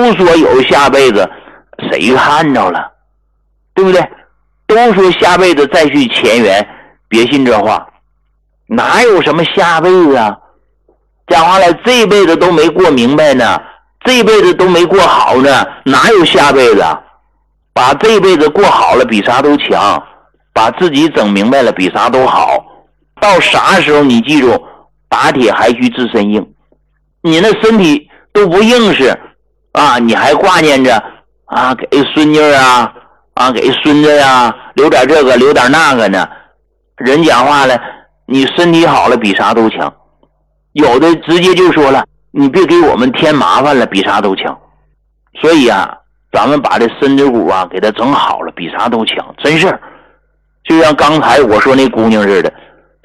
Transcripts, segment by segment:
说有下辈子，谁看着了，对不对？都说下辈子再续前缘，别信这话，哪有什么下辈子啊？讲话来，这辈子都没过明白呢，这辈子都没过好呢，哪有下辈子？把这辈子过好了比啥都强，把自己整明白了比啥都好。到啥时候你记住，打铁还需自身硬，你那身体都不硬实啊，你还挂念着啊给孙女啊给孙子呀留点这个留点那个呢。人讲话了，你身体好了比啥都强，有的直接就说了，你别给我们添麻烦了，比啥都强。所以啊，咱们把这身子骨啊给它整好了，比啥都强，真事儿。就像刚才我说那姑娘似的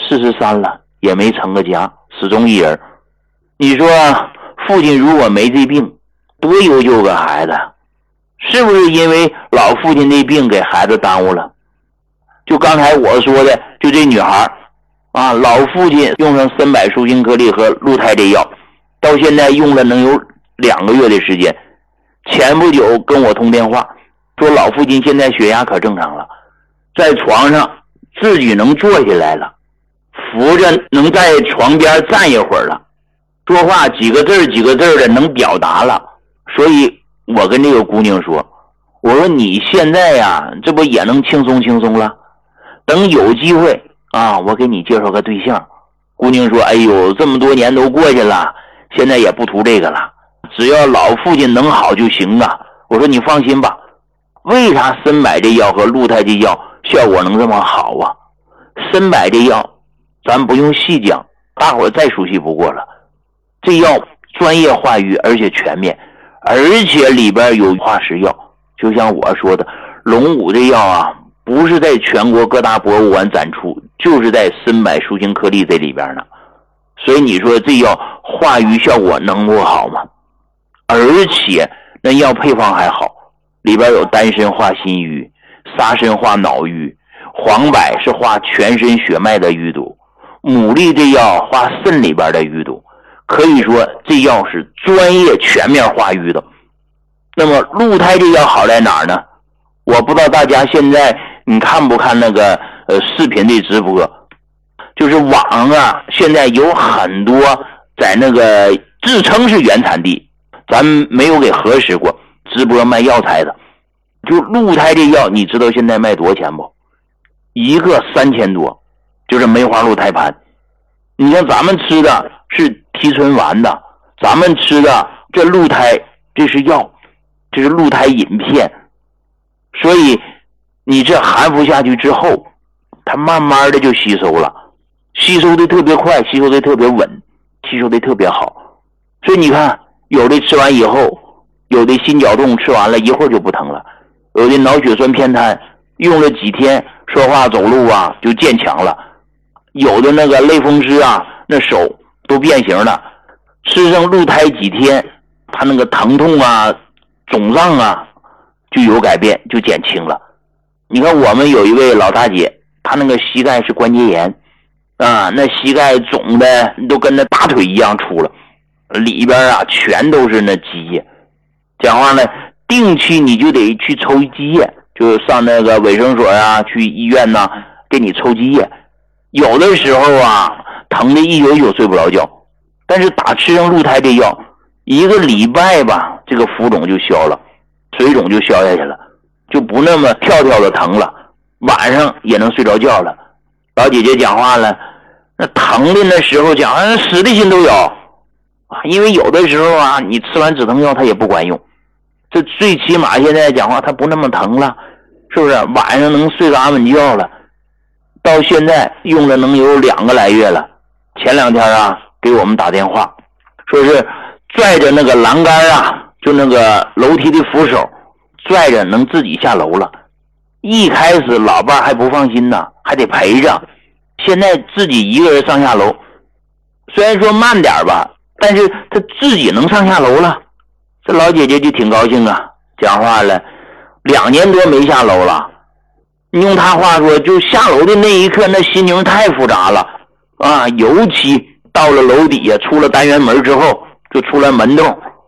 ，43了也没成个家，始终一人。你说父亲如果没这病，多优秀个孩子，是不是因为老父亲那病给孩子耽误了？就刚才我说的，就这女孩啊，老父亲用上参柏舒心颗粒和鹿胎这药，到现在用了能有2个月的时间。前不久跟我通电话，说老父亲现在血压可正常了，在床上自己能坐下来了，扶着能在床边站一会儿了，说话几个字的能表达了。所以我跟这个姑娘说，我说你现在呀，这不也能轻松轻松了，等有机会啊，我给你介绍个对象。姑娘说，哎呦，这么多年都过去了，现在也不图这个了，只要老父亲能好就行啊。我说你放心吧。为啥参柏这药和鹿胎这药效果能这么好啊？参柏这药咱不用细讲，大伙儿再熟悉不过了。这药专业化瘀，而且全面，而且里边有化石药。就像我说的，龙骨这药啊，不是在全国各大博物馆展出，就是在参柏舒心颗粒这里边呢。所以你说这药化瘀效果能不好吗？而且那药配方还好，里边有丹参化心瘀，沙参化脑瘀，黄柏是化全身血脉的淤堵，牡蛎这药化肾里边的淤堵。可以说这药是专业全面化瘀的。那么鹿胎这药好在哪儿呢？我不知道大家现在你看不看那个视频的直播，就是网啊现在有很多在那个自称是原产地，咱没有给核实过，直播卖药材的。就鹿胎这药你知道现在卖多少钱不？一个3000多，就是梅花鹿胎盘。你像咱们吃的是提纯丸的，咱们吃的这鹿胎这是药，这是鹿胎饮片。所以你这含服下去之后，它慢慢的就吸收了，吸收的特别快，吸收的特别稳，吸收的特别好。所以你看，有的吃完以后，有的心绞痛吃完了一会儿就不疼了，有的脑血栓偏瘫用了几天说话走路啊就渐强了，有的那个类风湿啊那手都变形了，吃上鹿胎几天，他那个疼痛啊肿胀啊就有改变，就减轻了。你看我们有一位老大姐，她那个膝盖是关节炎啊，那膝盖肿的都跟那大腿一样粗了，里边啊全都是那积液。讲话呢，定期你就得去抽积液，就上那个卫生所啊，去医院呐给你抽积液。有的时候啊疼的一宿睡不着觉，但是打吃上鹿胎这药1个礼拜吧，这个浮肿就消了，水肿就消下去了，就不那么跳跳的疼了，晚上也能睡着觉了。老姐姐讲话了，那疼的那时候讲死的心都有啊，因为有的时候啊你吃完止疼药它也不管用，这最起码现在讲话它不那么疼了，是不是晚上能睡个安稳觉了。到现在用了能有2个来月了，前2天啊给我们打电话，说是拽着那个栏杆啊，就那个楼梯的扶手，拽着能自己下楼了。一开始老伴还不放心呢，还得陪着，现在自己一个人上下楼，虽然说慢点吧，但是他自己能上下楼了。这老姐姐就挺高兴啊，讲话了，2年多没下楼了。你用她话说，就下楼的那一刻那心情太复杂了啊，尤其到了楼底下，出了单元门之后，就出了门洞，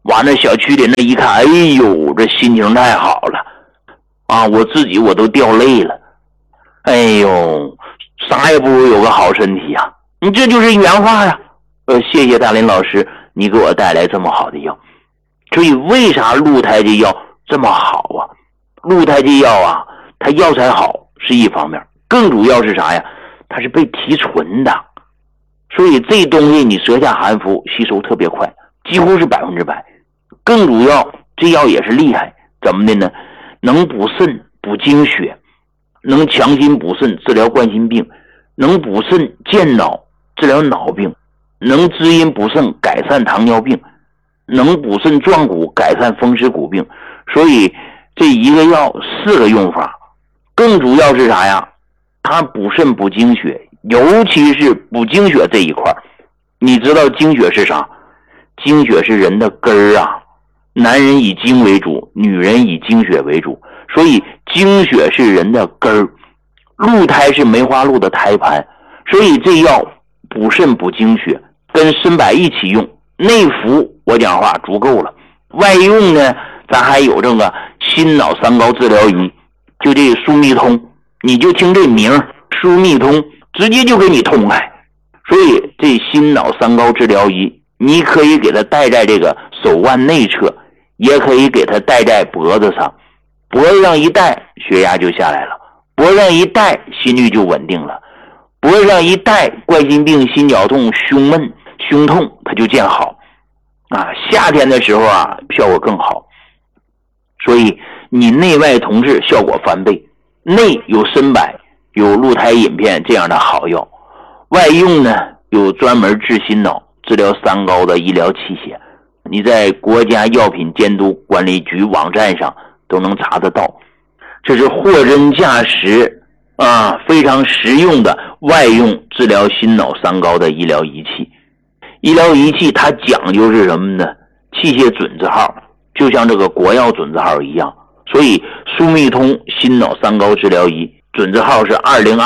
往那小区里那一看，哎呦，这心情太好了啊！我自己我都掉泪了。哎呦，啥也不如有个好身体啊！你这就是原话呀。谢谢大林老师，你给我带来这么好的药。所以为啥鹿胎记药这么好啊？鹿胎记药啊，它药材好是一方面，更主要是啥呀？它是被提纯的，所以这东西你舌下含服吸收特别快，几乎是100%。更主要，这药也是厉害，怎么的呢？能补肾补精血，能强心补肾治疗冠心病，能补肾健脑治疗脑病，能滋阴补肾改善糖尿病，能补肾壮骨改善风湿骨病。所以这一个药4个用法。更主要是啥呀？它补肾补精血，尤其是补精血这一块。你知道精血是啥？精血是人的根儿啊，男人以精为主，女人以精血为主，所以精血是人的根儿。鹿胎是梅花鹿的胎盘，所以这药补肾补精血，跟参柏一起用，内服我讲话足够了。外用呢，咱还有这个心脑三高治疗仪，就这舒密通，你就听这名舒密通，直接就给你通开。所以这心脑三高治疗仪，你可以给它戴在这个手腕内侧，也可以给它戴在脖子上。脖子上一戴，血压就下来了；脖子上一戴，心率就稳定了；脖子上一戴，冠心病、心绞痛、胸闷、胸痛它就见好啊。夏天的时候啊，效果更好。所以你内外同治，效果翻倍。内有参柏，有鹿胎饮片这样的好药，外用呢有专门治心脑治疗三高的医疗器械，你在国家药品监督管理局网站上都能查得到。这是货真价实啊，非常实用的外用治疗心脑三高的医疗仪器。医疗仪器它讲究是什么呢？器械准字号，就像这个国药准字号一样。所以舒密通心脑三高治疗仪准字号是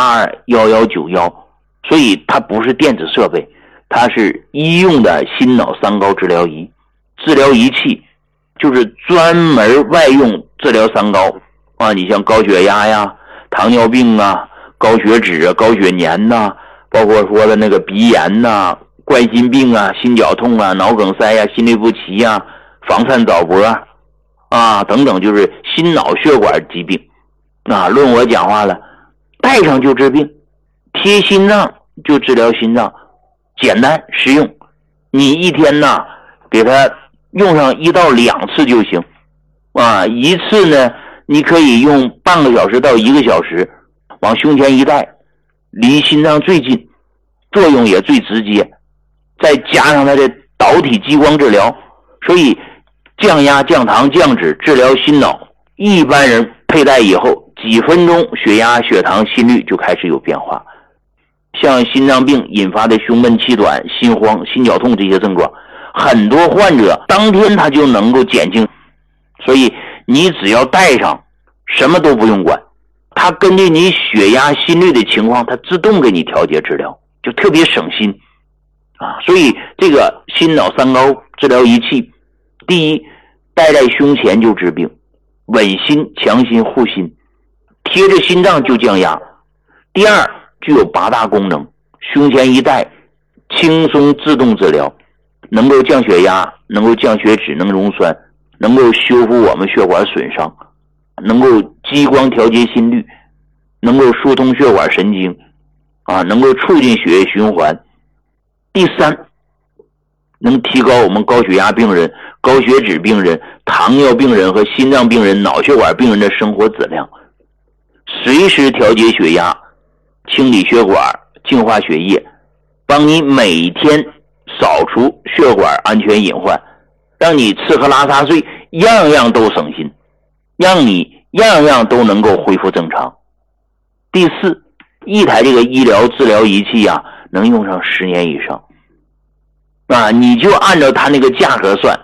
20221191，所以它不是电子设备，它是医用的心脑三高治疗仪。治疗仪器就是专门外用治疗三高啊，你像高血压呀、糖尿病啊、高血脂啊、高血粘呐，包括说的那个鼻炎呐、冠心病啊、心绞痛啊、脑梗塞呀、心律不齐呀、房颤早搏啊等等，就是心脑血管疾病啊。论我讲话了，带上就治病，贴心脏就治疗心脏，简单实用。你一天呢给它用上1到2次就行啊。一次呢你可以用半个小时到1个小时，往胸前一戴，离心脏最近，作用也最直接，再加上它的导体激光治疗，所以降压降糖降脂治疗心脑，一般人佩戴以后几分钟血压血糖心率就开始有变化。像心脏病引发的胸闷气短、心慌、心绞痛这些症状，很多患者当天他就能够减轻。所以你只要戴上，什么都不用管，它根据你血压心率的情况，它自动给你调节治疗，就特别省心啊。所以这个心脑三高治疗仪器，第一，戴在胸前就治病，稳心强心护心，贴着心脏就降压。第二，具有8大功能，胸前一戴，轻松自动治疗，能够降血压，能够降血脂，能溶栓，能够修复我们血管损伤，能够激光调节心率，能够疏通血管神经啊，能够促进血液循环。第三，能提高我们高血压病人、高血脂病人、糖尿病人和心脏病人、脑血管病人的生活质量，随时调节血压，清理血管，净化血液，帮你每天扫除血管安全隐患，让你吃喝拉撒睡样样都省心，让你样样都能够恢复正常。第四，一台这个医疗治疗仪器啊，能用上10年以上啊。你就按照它那个价格算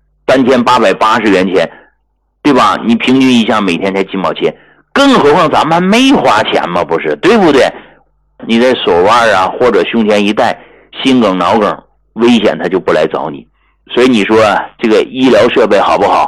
，3880元钱，对吧？你平均一下每天才几毛钱，更何况咱们还没花钱嘛，不是，对不对？你在手腕啊或者胸前一戴，心梗脑梗危险它就不来找你所以你说这个医疗设备好不好？